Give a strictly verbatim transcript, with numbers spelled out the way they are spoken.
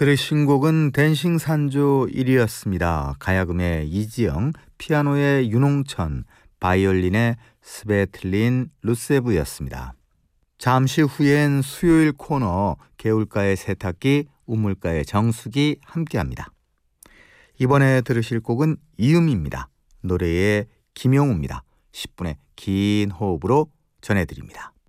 들으신 곡은 댄싱 산조 일이었습니다. 가야금의 이지영, 피아노의 윤홍천, 바이올린의 스베틀린 루세브였습니다. 잠시 후엔 수요일 코너 개울가의 세탁기, 우물가의 정수기 함께합니다. 이번에 들으실 곡은 이음입니다. 노래의 김용우입니다. 십 분의 긴 호흡으로 전해드립니다.